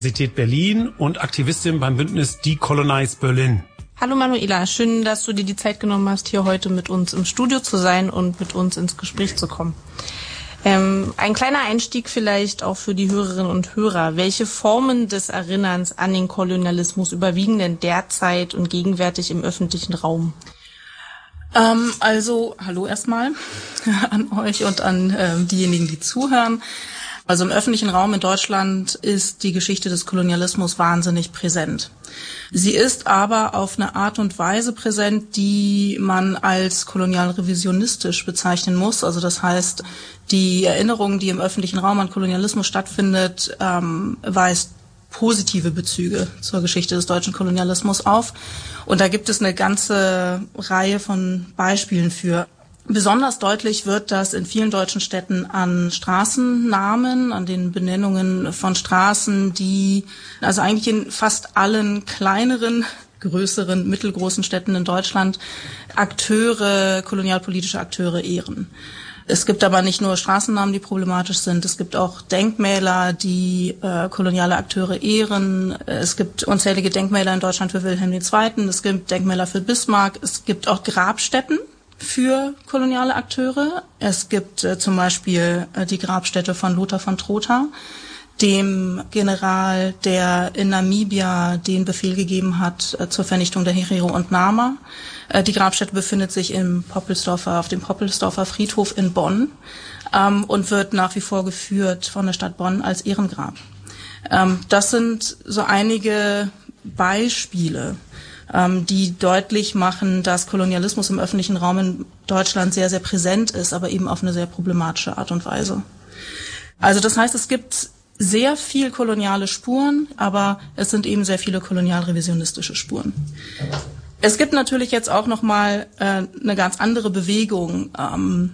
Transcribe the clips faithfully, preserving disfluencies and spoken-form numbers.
Universität Berlin und Aktivistin beim Bündnis Decolonize Berlin. Hallo Manuela, schön, dass du dir die Zeit genommen hast, hier heute mit uns im Studio zu sein und mit uns ins Gespräch zu kommen. Ähm, ein kleiner Einstieg vielleicht auch für die Hörerinnen und Hörer. Welche Formen des Erinnerns an den Kolonialismus überwiegen denn derzeit und gegenwärtig im öffentlichen Raum? Ähm, also, hallo erstmal an euch und an ähm, diejenigen, die zuhören. Also im öffentlichen Raum in Deutschland ist die Geschichte des Kolonialismus wahnsinnig präsent. Sie ist aber auf eine Art und Weise präsent, die man als kolonial-revisionistisch bezeichnen muss. Also das heißt, die Erinnerung, die im öffentlichen Raum an Kolonialismus stattfindet, ähm, weist positive Bezüge zur Geschichte des deutschen Kolonialismus auf. Und da gibt es eine ganze Reihe von Beispielen für. Besonders deutlich wird das in vielen deutschen Städten an Straßennamen, an den Benennungen von Straßen, die also eigentlich in fast allen kleineren, größeren, mittelgroßen Städten in Deutschland Akteure, kolonialpolitische Akteure ehren. Es gibt aber nicht nur Straßennamen, die problematisch sind. Es gibt auch Denkmäler, die äh, koloniale Akteure ehren. Es gibt unzählige Denkmäler in Deutschland für Wilhelm der Zweite. Es gibt Denkmäler für Bismarck. Es gibt auch Grabstätten für koloniale Akteure. Es gibt äh, zum Beispiel äh, die Grabstätte von Lothar von Trotha, dem General, der in Namibia den Befehl gegeben hat äh, zur Vernichtung der Herero und Nama. Äh, die Grabstätte befindet sich im Poppelsdorfer, auf dem Poppelsdorfer Friedhof in Bonn ähm, und wird nach wie vor geführt von der Stadt Bonn als Ehrengrab. Ähm, das sind so einige Beispiele, die deutlich machen, dass Kolonialismus im öffentlichen Raum in Deutschland sehr, sehr präsent ist, aber eben auf eine sehr problematische Art und Weise. Also das heißt, es gibt sehr viel koloniale Spuren, aber es sind eben sehr viele kolonial-revisionistische Spuren. Es gibt natürlich jetzt auch nochmal äh, eine ganz andere Bewegung, ähm,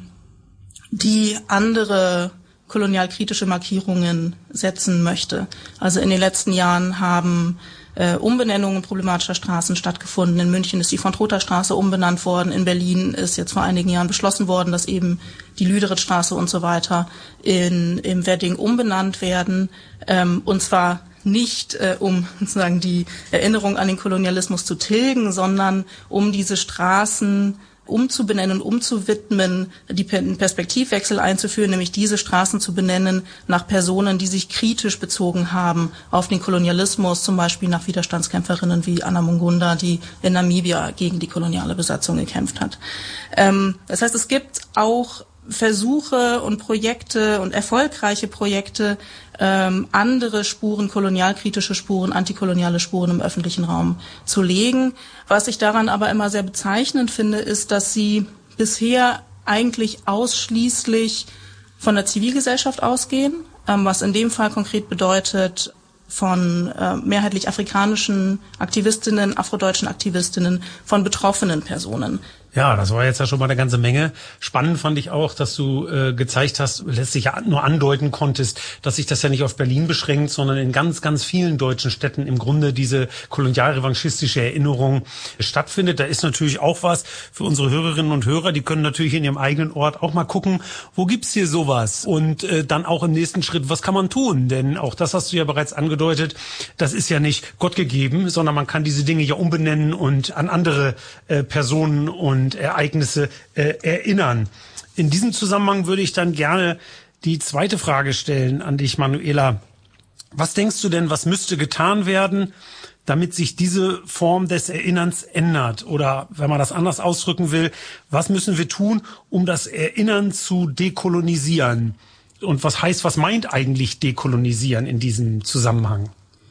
die andere kolonialkritische Markierungen setzen möchte. Also in den letzten Jahren haben Äh, Umbenennungen problematischer Straßen stattgefunden. In München ist die Von-Trotha-Straße umbenannt worden. In Berlin ist jetzt vor einigen Jahren beschlossen worden, dass eben die Lüderitz-Straße und so weiter in, im Wedding umbenannt werden. Ähm, und zwar nicht, äh, um sozusagen die Erinnerung an den Kolonialismus zu tilgen, sondern um diese Straßen umzubenennen, umzuwidmen, die Perspektivwechsel einzuführen, nämlich diese Straßen zu benennen nach Personen, die sich kritisch bezogen haben auf den Kolonialismus, zum Beispiel nach Widerstandskämpferinnen wie Anna Mungunda, die in Namibia gegen die koloniale Besatzung gekämpft hat. Ähm, das heißt, es gibt auch Versuche und Projekte und erfolgreiche Projekte, ähm, andere Spuren, kolonialkritische Spuren, antikoloniale Spuren im öffentlichen Raum zu legen. Was ich daran aber immer sehr bezeichnend finde, ist, dass sie bisher eigentlich ausschließlich von der Zivilgesellschaft ausgehen, ähm, was in dem Fall konkret bedeutet, von äh, mehrheitlich afrikanischen Aktivistinnen, afrodeutschen Aktivistinnen, von betroffenen Personen. Ja, das war jetzt ja schon mal eine ganze Menge. Spannend fand ich auch, dass du äh, gezeigt hast, letztlich ja nur andeuten konntest, dass sich das ja nicht auf Berlin beschränkt, sondern in ganz, ganz vielen deutschen Städten im Grunde diese kolonialrevanchistische Erinnerung stattfindet. Da ist natürlich auch was für unsere Hörerinnen und Hörer. Die können natürlich in ihrem eigenen Ort auch mal gucken, wo gibt's hier sowas? Und äh, dann auch im nächsten Schritt, was kann man tun? Denn auch das hast du ja bereits angedeutet, das ist ja nicht Gott gegeben, sondern man kann diese Dinge ja umbenennen und an andere äh, Personen und Ereignisse äh, erinnern. In diesem Zusammenhang würde ich dann gerne die zweite Frage stellen an dich, Manuela. Was denkst du denn, was müsste getan werden, damit sich diese Form des Erinnerns ändert? Oder wenn man das anders ausdrücken will, was müssen wir tun, um das Erinnern zu dekolonisieren? Und was heißt, was meint eigentlich dekolonisieren in diesem Zusammenhang?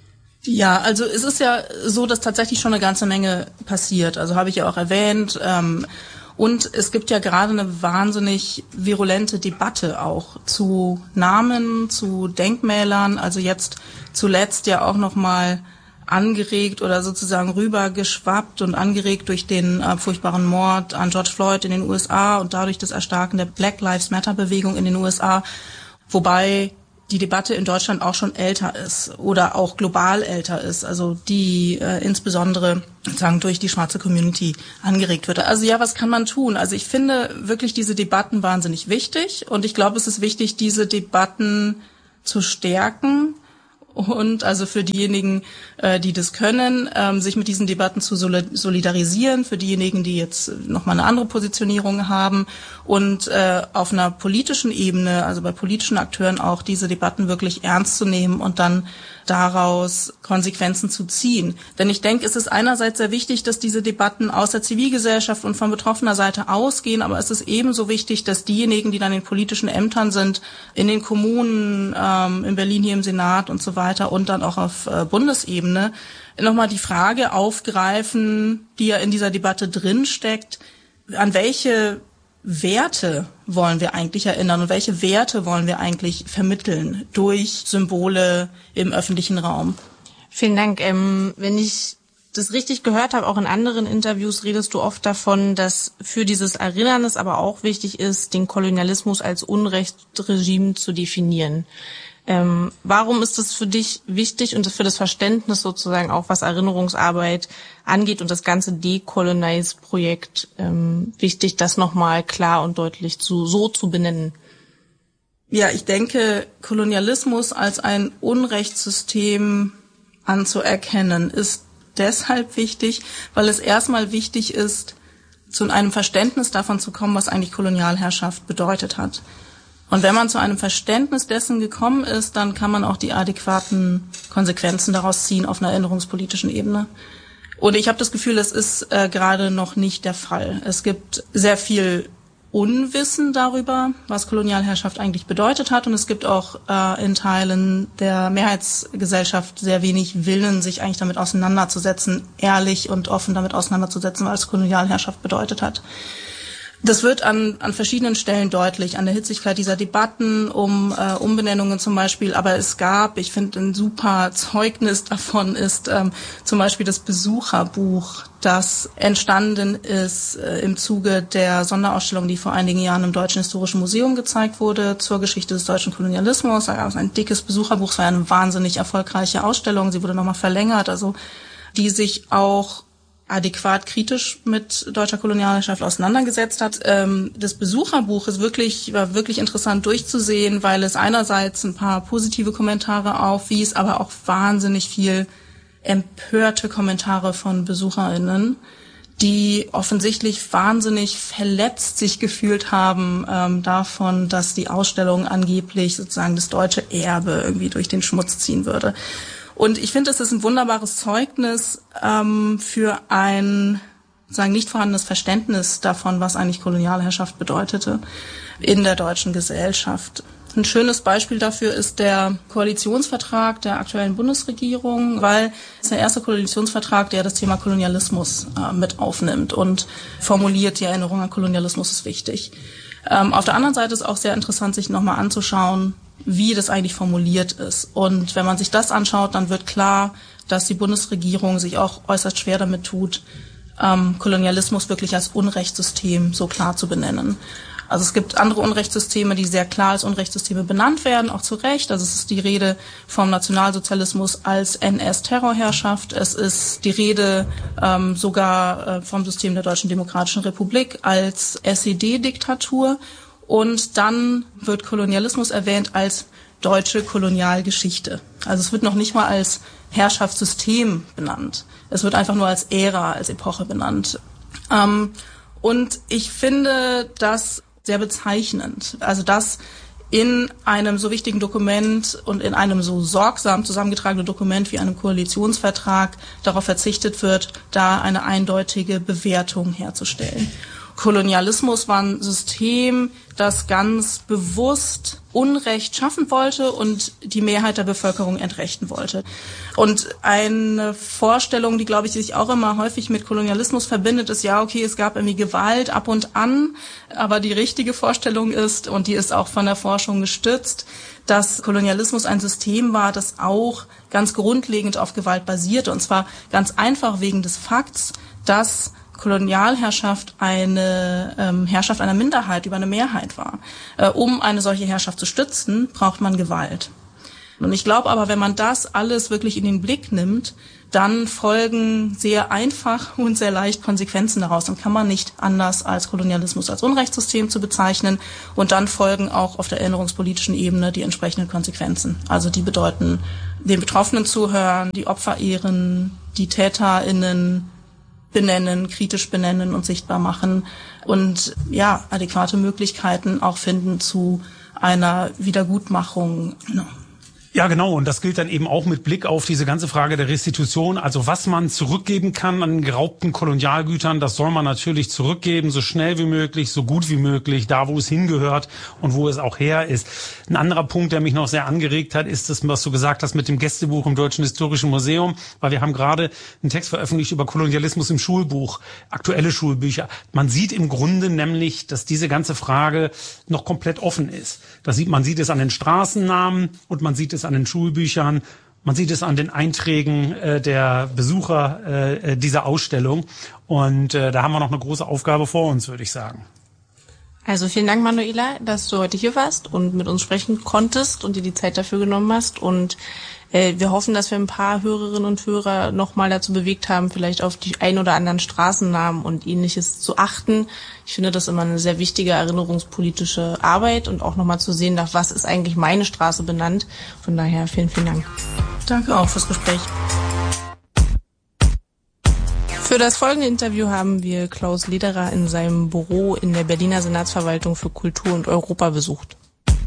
Ja, also es ist ja so, dass tatsächlich schon eine ganze Menge passiert. Also habe ich ja auch erwähnt. Ähm, und es gibt ja gerade eine wahnsinnig virulente Debatte auch zu Namen, zu Denkmälern. Also jetzt zuletzt ja auch nochmal angeregt oder sozusagen rübergeschwappt und angeregt durch den äh, furchtbaren Mord an George Floyd in den U S A und dadurch das Erstarken der Black Lives Matter Bewegung in den U S A. Wobei die Debatte in Deutschland auch schon älter ist oder auch global älter ist, also die äh, insbesondere sozusagen durch die schwarze Community angeregt wird. Also ja, was kann man tun? Also ich finde wirklich diese Debatten wahnsinnig wichtig und ich glaube, es ist wichtig, diese Debatten zu stärken und also für diejenigen, äh, die das können, ähm, sich mit diesen Debatten zu solidarisieren, für diejenigen, die jetzt nochmal eine andere Positionierung haben und äh, auf einer politischen Ebene, also bei politischen Akteuren auch, diese Debatten wirklich ernst zu nehmen und dann daraus Konsequenzen zu ziehen. Denn ich denke, es ist einerseits sehr wichtig, dass diese Debatten aus der Zivilgesellschaft und von betroffener Seite ausgehen, aber es ist ebenso wichtig, dass diejenigen, die dann in politischen Ämtern sind, in den Kommunen, ähm, in Berlin hier im Senat und so weiter und dann auch auf äh, Bundesebene, nochmal die Frage aufgreifen, die ja in dieser Debatte drinsteckt, an welche Werte wollen wir eigentlich erinnern und welche Werte wollen wir eigentlich vermitteln durch Symbole im öffentlichen Raum? Vielen Dank. Ähm, wenn ich das richtig gehört habe, auch in anderen Interviews redest du oft davon, dass für dieses Erinnern es aber auch wichtig ist, den Kolonialismus als Unrechtsregime zu definieren. Ähm, warum ist es für dich wichtig und für das Verständnis sozusagen auch, was Erinnerungsarbeit angeht und das ganze Decolonize-Projekt ähm, wichtig, das nochmal klar und deutlich zu, so zu benennen? Ja, ich denke, Kolonialismus als ein Unrechtssystem anzuerkennen ist deshalb wichtig, weil es erstmal wichtig ist, zu einem Verständnis davon zu kommen, was eigentlich Kolonialherrschaft bedeutet hat. Und wenn man zu einem Verständnis dessen gekommen ist, dann kann man auch die adäquaten Konsequenzen daraus ziehen auf einer erinnerungspolitischen Ebene. Und ich habe das Gefühl, es ist äh, gerade noch nicht der Fall. Es gibt sehr viel Unwissen darüber, was Kolonialherrschaft eigentlich bedeutet hat. Und es gibt auch äh, in Teilen der Mehrheitsgesellschaft sehr wenig Willen, sich eigentlich damit auseinanderzusetzen, ehrlich und offen damit auseinanderzusetzen, was Kolonialherrschaft bedeutet hat. Das wird an, an verschiedenen Stellen deutlich, an der Hitzigkeit dieser Debatten um äh, Umbenennungen zum Beispiel. Aber es gab, ich finde, ein super Zeugnis davon ist ähm, zum Beispiel das Besucherbuch, das entstanden ist äh, im Zuge der Sonderausstellung, die vor einigen Jahren im Deutschen Historischen Museum gezeigt wurde, zur Geschichte des deutschen Kolonialismus. Da gab es ein dickes Besucherbuch, es war eine wahnsinnig erfolgreiche Ausstellung, sie wurde nochmal verlängert, also die sich auch adäquat kritisch mit deutscher Kolonialherrschaft auseinandergesetzt hat. Ähm, das Besucherbuch ist wirklich, war wirklich interessant durchzusehen, weil es einerseits ein paar positive Kommentare aufwies, aber auch wahnsinnig viel empörte Kommentare von BesucherInnen, die offensichtlich wahnsinnig verletzt sich gefühlt haben ähm, davon, dass die Ausstellung angeblich sozusagen das deutsche Erbe irgendwie durch den Schmutz ziehen würde. Und ich finde, es ist ein wunderbares Zeugnis ähm, für ein sozusagen nicht vorhandenes Verständnis davon, was eigentlich Kolonialherrschaft bedeutete in der deutschen Gesellschaft. Ein schönes Beispiel dafür ist der Koalitionsvertrag der aktuellen Bundesregierung, weil es der erste Koalitionsvertrag, der das Thema Kolonialismus äh, mit aufnimmt und formuliert, die Erinnerung an Kolonialismus ist wichtig. Ähm, auf der anderen Seite ist auch sehr interessant, sich nochmal anzuschauen, wie das eigentlich formuliert ist. Und wenn man sich das anschaut, dann wird klar, dass die Bundesregierung sich auch äußerst schwer damit tut, ähm, Kolonialismus wirklich als Unrechtssystem so klar zu benennen. Also es gibt andere Unrechtssysteme, die sehr klar als Unrechtssysteme benannt werden, auch zu Recht. Also es ist die Rede vom Nationalsozialismus als N S-Terrorherrschaft. Es ist die Rede ähm, sogar äh, vom System der Deutschen Demokratischen Republik als S E D-Diktatur. Und dann wird Kolonialismus erwähnt als deutsche Kolonialgeschichte. Also es wird noch nicht mal als Herrschaftssystem benannt. Es wird einfach nur als Ära, als Epoche benannt. Ähm, und ich finde das sehr bezeichnend. Also dass in einem so wichtigen Dokument und in einem so sorgsam zusammengetragenen Dokument wie einem Koalitionsvertrag darauf verzichtet wird, da eine eindeutige Bewertung herzustellen. Kolonialismus war ein System, das ganz bewusst Unrecht schaffen wollte und die Mehrheit der Bevölkerung entrechten wollte. Und eine Vorstellung, die, glaube ich, sich auch immer häufig mit Kolonialismus verbindet, ist, ja, okay, es gab irgendwie Gewalt ab und an, aber die richtige Vorstellung ist, und die ist auch von der Forschung gestützt, dass Kolonialismus ein System war, das auch ganz grundlegend auf Gewalt basierte. Und zwar ganz einfach wegen des Fakts, dass Kolonialherrschaft eine ähm, Herrschaft einer Minderheit über eine Mehrheit war. Äh, um eine solche Herrschaft zu stützen, braucht man Gewalt. Und ich glaube aber, wenn man das alles wirklich in den Blick nimmt, dann folgen sehr einfach und sehr leicht Konsequenzen daraus. Dann kann man nicht anders als Kolonialismus als Unrechtssystem zu bezeichnen. Und dann folgen auch auf der erinnerungspolitischen Ebene die entsprechenden Konsequenzen. Also die bedeuten, den Betroffenen zuhören, die Opfer ehren, die TäterInnen benennen, kritisch benennen und sichtbar machen und ja, adäquate Möglichkeiten auch finden zu einer Wiedergutmachung. Genau. Ja, genau. Und das gilt dann eben auch mit Blick auf diese ganze Frage der Restitution. Also was man zurückgeben kann an geraubten Kolonialgütern, das soll man natürlich zurückgeben, so schnell wie möglich, so gut wie möglich, da wo es hingehört und wo es auch her ist. Ein anderer Punkt, der mich noch sehr angeregt hat, ist das, was du gesagt hast mit dem Gästebuch im Deutschen Historischen Museum, weil wir haben gerade einen Text veröffentlicht über Kolonialismus im Schulbuch, aktuelle Schulbücher. Man sieht im Grunde nämlich, dass diese ganze Frage noch komplett offen ist. Das sieht, man sieht es an den Straßennamen und man sieht es an den Schulbüchern, man sieht es an den Einträgen äh, der Besucher äh, dieser Ausstellung und äh, da haben wir noch eine große Aufgabe vor uns, würde ich sagen. Also vielen Dank, Manuela, dass du heute hier warst und mit uns sprechen konntest und dir die Zeit dafür genommen hast und äh, wir hoffen, dass wir ein paar Hörerinnen und Hörer nochmal dazu bewegt haben, vielleicht auf die ein oder anderen Straßennamen und Ähnliches zu achten. Ich finde das immer eine sehr wichtige erinnerungspolitische Arbeit und auch nochmal zu sehen, nach was ist eigentlich meine Straße benannt. Von daher vielen, vielen Dank. Danke auch fürs Gespräch. Für das folgende Interview haben wir Klaus Lederer in seinem Büro in der Berliner Senatsverwaltung für Kultur und Europa besucht.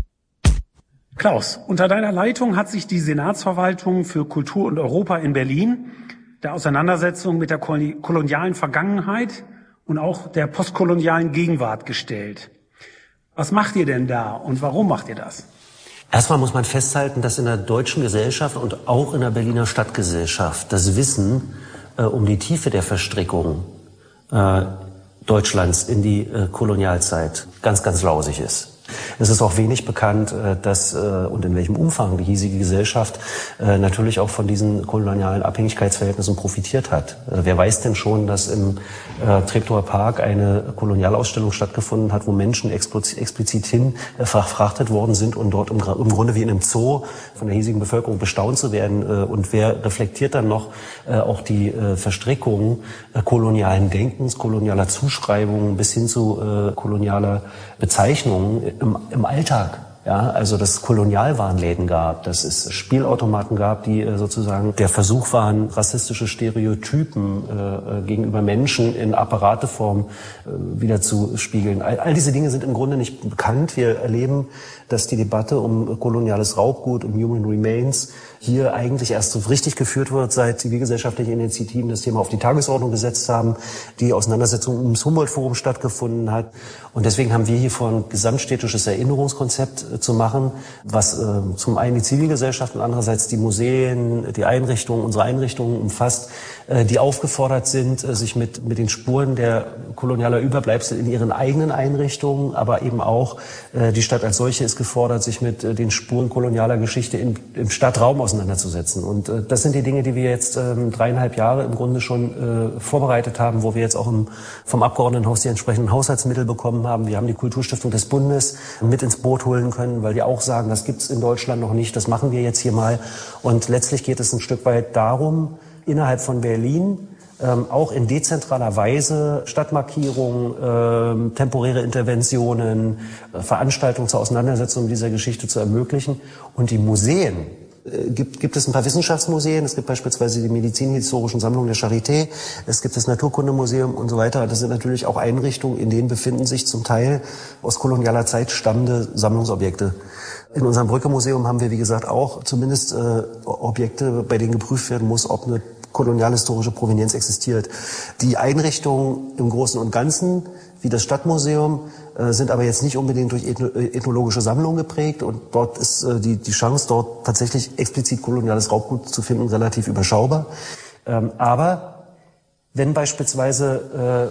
Klaus, unter deiner Leitung hat sich die Senatsverwaltung für Kultur und Europa in Berlin der Auseinandersetzung mit der kolonialen Vergangenheit und auch der postkolonialen Gegenwart gestellt. Was macht ihr denn da und warum macht ihr das? Erstmal muss man festhalten, dass in der deutschen Gesellschaft und auch in der Berliner Stadtgesellschaft das Wissen äh, um die Tiefe der Verstrickung äh, Deutschlands in die äh, Kolonialzeit ganz, ganz lausig ist. Es ist auch wenig bekannt, dass und in welchem Umfang die hiesige Gesellschaft natürlich auch von diesen kolonialen Abhängigkeitsverhältnissen profitiert hat. Wer weiß denn schon, dass im Treptower Park eine Kolonialausstellung stattgefunden hat, wo Menschen explizit hin verfrachtet worden sind und dort im Grunde wie in einem Zoo von der hiesigen Bevölkerung bestaunt zu werden. Und wer reflektiert dann noch auch die Verstrickungen kolonialen Denkens, kolonialer Zuschreibungen bis hin zu kolonialer Bezeichnungen im, im Alltag. Ja, also dass es Kolonialwarenläden gab, dass es Spielautomaten gab, die äh, sozusagen der Versuch waren, rassistische Stereotypen äh, gegenüber Menschen in Apparateform äh, wieder zu spiegeln. All, all diese Dinge sind im Grunde nicht bekannt. Wir erleben, dass die Debatte um koloniales Raubgut, um Human Remains hier eigentlich erst so richtig geführt wird, seit zivilgesellschaftliche Initiativen das Thema auf die Tagesordnung gesetzt haben, die Auseinandersetzung ums Humboldt-Forum stattgefunden hat. Und deswegen haben wir hier vor, ein gesamtstädtisches Erinnerungskonzept äh, zu machen, was äh, zum einen die Zivilgesellschaft und andererseits die Museen, die Einrichtungen, unsere Einrichtungen umfasst, äh, die aufgefordert sind, äh, sich mit, mit den Spuren der kolonialer Überbleibsel in ihren eigenen Einrichtungen, aber eben auch äh, die Stadt als solche ist gefordert, sich mit äh, den Spuren kolonialer Geschichte in, im Stadtraum auseinanderzusetzen. Und äh, das sind die Dinge, die wir jetzt ähm, dreieinhalb Jahre im Grunde schon äh, vorbereitet haben, wo wir jetzt auch im, vom Abgeordnetenhaus die entsprechenden Haushaltsmittel bekommen haben. Wir haben die Kulturstiftung des Bundes mit ins Boot holen können, weil die auch sagen, das gibt's in Deutschland noch nicht, das machen wir jetzt hier mal. Und letztlich geht es ein Stück weit darum, innerhalb von Berlin Ähm, auch in dezentraler Weise Stadtmarkierungen, ähm, temporäre Interventionen, äh, Veranstaltungen zur Auseinandersetzung dieser Geschichte zu ermöglichen. Und die Museen, äh, gibt, gibt es ein paar Wissenschaftsmuseen, es gibt beispielsweise die medizinhistorischen Sammlungen der Charité, es gibt das Naturkundemuseum und so weiter. Das sind natürlich auch Einrichtungen, in denen befinden sich zum Teil aus kolonialer Zeit stammende Sammlungsobjekte. In unserem Brücke-Museum haben wir, wie gesagt, auch zumindest äh, Objekte, bei denen geprüft werden muss, ob eine kolonialhistorische Provenienz existiert. Die Einrichtungen im Großen und Ganzen, wie das Stadtmuseum, äh, sind aber jetzt nicht unbedingt durch ethno ethnologische Sammlungen geprägt und dort ist äh, die, die Chance, dort tatsächlich explizit koloniales Raubgut zu finden, relativ überschaubar. Ähm, aber wenn beispielsweise äh,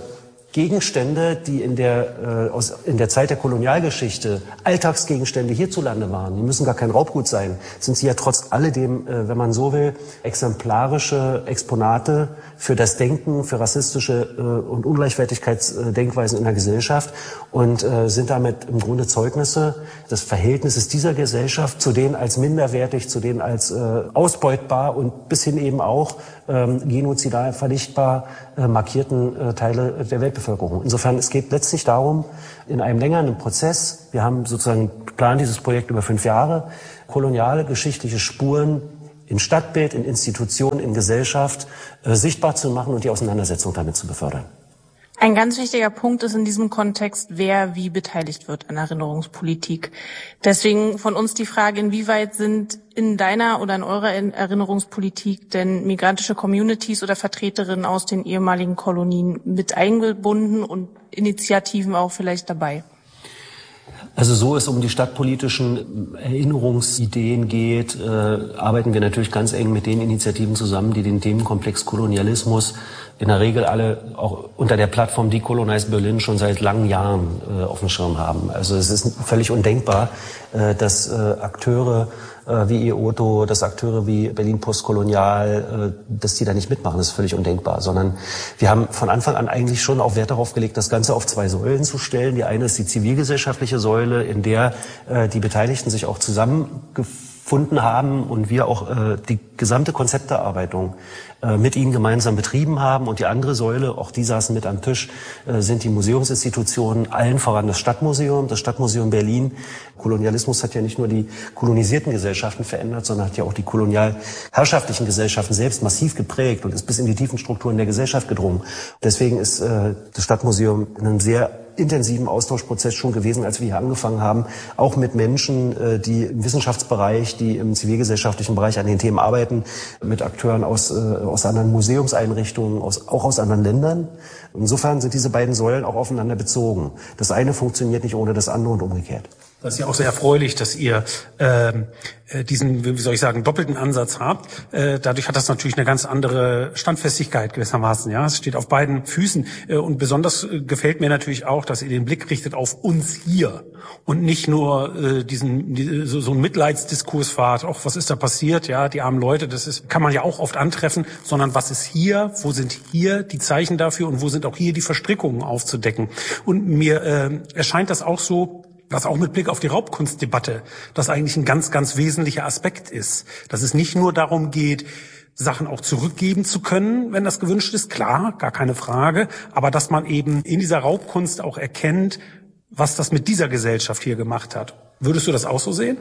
Gegenstände, die in der, äh, aus, in der Zeit der Kolonialgeschichte Alltagsgegenstände hierzulande waren, die müssen gar kein Raubgut sein, sind sie ja trotz alledem, äh, wenn man so will, exemplarische Exponate für das Denken, für rassistische äh, und Ungleichwertigkeitsdenkweisen in der Gesellschaft und äh, sind damit im Grunde Zeugnisse des Verhältnisses dieser Gesellschaft zu denen als minderwertig, zu denen als äh, ausbeutbar und bis hin eben auch ähm, genozidal vernichtbar äh, markierten äh, Teile der Weltbevölkerung. Insofern, es geht letztlich darum, in einem längeren Prozess, wir haben sozusagen geplant dieses Projekt über fünf Jahre, koloniale geschichtliche Spuren in Stadtbild, in Institutionen, in Gesellschaft äh, sichtbar zu machen und die Auseinandersetzung damit zu befördern. Ein ganz wichtiger Punkt ist in diesem Kontext, wer wie beteiligt wird an Erinnerungspolitik. Deswegen von uns die Frage, inwieweit sind in deiner oder in eurer Erinnerungspolitik denn migrantische Communities oder Vertreterinnen aus den ehemaligen Kolonien mit eingebunden und Initiativen auch vielleicht dabei? Also so es um die stadtpolitischen Erinnerungsideen geht, äh, arbeiten wir natürlich ganz eng mit den Initiativen zusammen, die den Themenkomplex Kolonialismus in der Regel alle auch unter der Plattform Decolonize Berlin schon seit langen Jahren äh, auf dem Schirm haben. Also es ist völlig undenkbar, äh, dass äh, Akteure äh, wie E O T O, dass Akteure wie Berlin Postkolonial, äh, dass die da nicht mitmachen. Das ist völlig undenkbar. Sondern wir haben von Anfang an eigentlich schon auch Wert darauf gelegt, das Ganze auf zwei Säulen zu stellen. Die eine ist die zivilgesellschaftliche Säule, in der äh, die Beteiligten sich auch zusammengefunden haben und wir auch äh, die gesamte Konzepterarbeitung äh, mit ihnen gemeinsam betrieben haben. Und die andere Säule, auch die saßen mit am Tisch, äh, sind die Museumsinstitutionen, allen voran das Stadtmuseum, das Stadtmuseum Berlin. Kolonialismus hat ja nicht nur die kolonisierten Gesellschaften verändert, sondern hat ja auch die kolonialherrschaftlichen Gesellschaften selbst massiv geprägt und ist bis in die tiefen Strukturen der Gesellschaft gedrungen. Deswegen ist äh, das Stadtmuseum in einem sehr intensiven Austauschprozess schon gewesen, als wir hier angefangen haben, auch mit Menschen, die im Wissenschaftsbereich, die im zivilgesellschaftlichen Bereich an den Themen arbeiten, mit Akteuren aus, aus anderen Museumseinrichtungen, aus, auch aus anderen Ländern. Insofern sind diese beiden Säulen auch aufeinander bezogen. Das eine funktioniert nicht ohne das andere und umgekehrt. Das ist ja auch sehr erfreulich, dass ihr ähm, diesen, wie soll ich sagen, doppelten Ansatz habt. Äh, dadurch hat das natürlich eine ganz andere Standfestigkeit gewissermaßen. Ja, es steht auf beiden Füßen. Äh, und besonders äh, gefällt mir natürlich auch, dass ihr den Blick richtet auf uns hier und nicht nur äh, diesen die, so, so einen Mitleidsdiskurs fahrt. Auch was ist da passiert? Ja, die armen Leute, das ist kann man ja auch oft antreffen. Sondern was ist hier? Wo sind hier die Zeichen dafür und wo sind auch hier die Verstrickungen aufzudecken? Und mir äh, erscheint das auch so, was auch mit Blick auf die Raubkunstdebatte, das eigentlich ein ganz, ganz wesentlicher Aspekt ist. Dass es nicht nur darum geht, Sachen auch zurückgeben zu können, wenn das gewünscht ist, klar, gar keine Frage, aber dass man eben in dieser Raubkunst auch erkennt, was das mit dieser Gesellschaft hier gemacht hat. Würdest du das auch so sehen?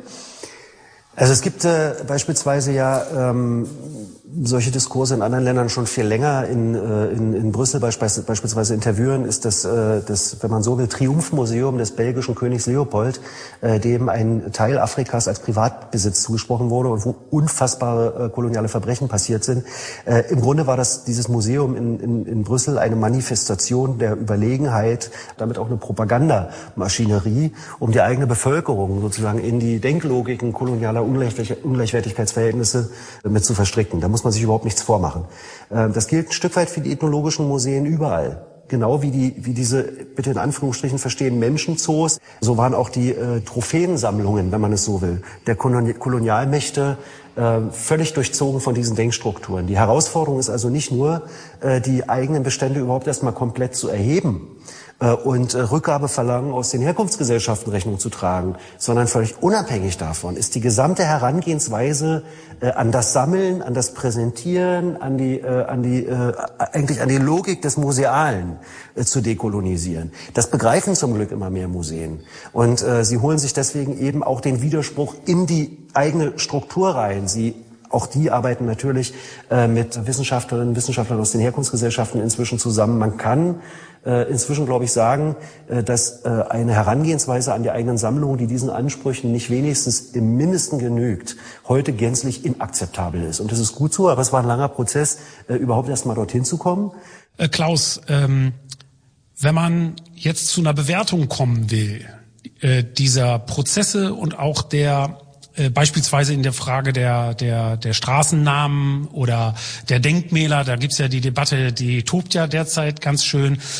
Also es gibt äh, beispielsweise ja ähm, solche Diskurse in anderen Ländern schon viel länger. In, äh, in, in Brüssel beisp- beispielsweise in Tervuren ist das, äh, das, wenn man so will, Triumphmuseum des belgischen Königs Leopold, äh, dem ein Teil Afrikas als Privatbesitz zugesprochen wurde und wo unfassbare äh, koloniale Verbrechen passiert sind. Äh, Im Grunde war das dieses Museum in, in, in Brüssel eine Manifestation der Überlegenheit, damit auch eine Propagandamaschinerie, um die eigene Bevölkerung sozusagen in die Denklogiken kolonialer Ungleichwertigkeitsverhältnisse mit zu verstricken. Da muss man sich überhaupt nichts vormachen. Das gilt ein Stück weit für die ethnologischen Museen überall. Genau wie die, wie diese, bitte in Anführungsstrichen verstehen, Menschenzoos, so waren auch die äh, Trophäensammlungen, wenn man es so will, der Koloni- Kolonialmächte äh, völlig durchzogen von diesen Denkstrukturen. Die Herausforderung ist also nicht nur, äh, die eigenen Bestände überhaupt erstmal komplett zu erheben äh, und äh, Rückgabeverlangen aus den Herkunftsgesellschaften Rechnung zu tragen, sondern völlig unabhängig davon ist die gesamte Herangehensweise äh, an das Sammeln, an das Präsentieren, an die, äh, an die, äh, eigentlich an die Logik des Musealen äh, zu dekolonisieren. Das begreifen zum Glück immer mehr Museen. Und äh, sie holen sich deswegen eben auch den Widerspruch in die eigene Struktur rein. Sie Auch die arbeiten natürlich äh, mit Wissenschaftlerinnen und Wissenschaftlern aus den Herkunftsgesellschaften inzwischen zusammen. Man kann äh, inzwischen, glaube ich, sagen, äh, dass äh, eine Herangehensweise an die eigenen Sammlungen, die diesen Ansprüchen nicht wenigstens im Mindesten genügt, heute gänzlich inakzeptabel ist. Und das ist gut so, aber es war ein langer Prozess, äh, überhaupt erst mal dorthin zu kommen. Äh, Klaus, ähm, wenn man jetzt zu einer Bewertung kommen will, äh, dieser Prozesse und auch der beispielsweise in der Frage der der der Straßennamen oder der Denkmäler, da gibt's ja die Debatte, die tobt ja derzeit ganz schön.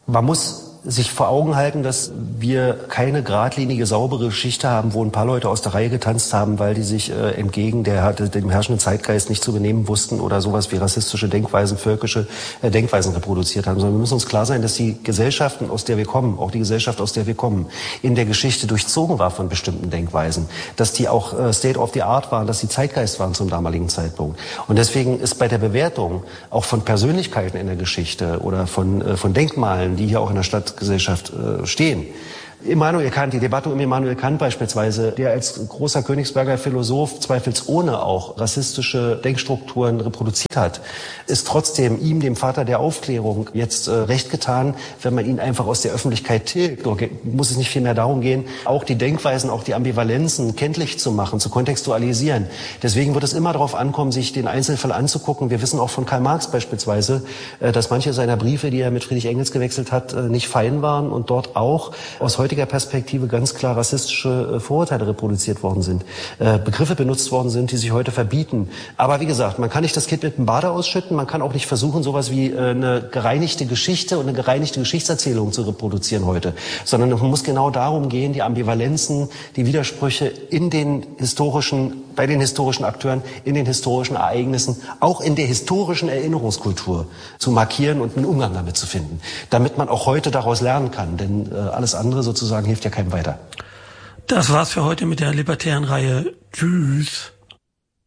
Man muss sich vor Augen halten, dass wir keine geradlinige, saubere Geschichte haben, wo ein paar Leute aus der Reihe getanzt haben, weil die sich äh, entgegen der, dem herrschenden Zeitgeist nicht zu benehmen wussten oder sowas wie rassistische Denkweisen, völkische äh, Denkweisen reproduziert haben. Sondern wir müssen uns klar sein, dass die Gesellschaften, aus der wir kommen, auch die Gesellschaft, aus der wir kommen, in der Geschichte durchzogen war von bestimmten Denkweisen. Dass die auch äh, State of the Art waren, dass die Zeitgeist waren zum damaligen Zeitpunkt. Und deswegen ist bei der Bewertung auch von Persönlichkeiten in der Geschichte oder von, äh, von Denkmalen, die hier auch in der Stadt Gesellschaft äh, stehen. Immanuel Kant, die Debatte um Immanuel Kant beispielsweise, der als großer Königsberger Philosoph zweifelsohne auch rassistische Denkstrukturen reproduziert hat, ist trotzdem ihm, dem Vater der Aufklärung, jetzt äh, recht getan, wenn man ihn einfach aus der Öffentlichkeit tilgt. Okay, muss es nicht vielmehr darum gehen, auch die Denkweisen, auch die Ambivalenzen kenntlich zu machen, zu kontextualisieren. Deswegen wird es immer darauf ankommen, sich den Einzelfall anzugucken. Wir wissen auch von Karl Marx beispielsweise, äh, dass manche seiner Briefe, die er mit Friedrich Engels gewechselt hat, äh, nicht fein waren und dort auch aus heutiger Perspektive ganz klar rassistische äh, Vorurteile reproduziert worden sind, äh, Begriffe benutzt worden sind, die sich heute verbieten. Aber wie gesagt, man kann nicht das Kind mit dem Bade ausschütten, man kann auch nicht versuchen, sowas wie äh, eine gereinigte Geschichte und eine gereinigte Geschichtserzählung zu reproduzieren heute, sondern es muss genau darum gehen, die Ambivalenzen, die Widersprüche in den historischen, bei den historischen Akteuren, in den historischen Ereignissen, auch in der historischen Erinnerungskultur zu markieren und einen Umgang damit zu finden, damit man auch heute daraus lernen kann, denn äh, alles andere sozusagen hilft ja keinem weiter. Das war's für heute mit der Libertären Reihe. Tschüss.